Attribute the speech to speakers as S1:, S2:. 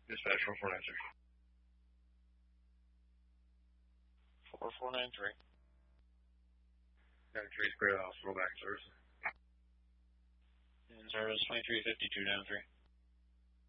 S1: Dispatch 4493.
S2: 4493.
S1: 93 Square Hospital back in service.
S2: In service 2352 down 3.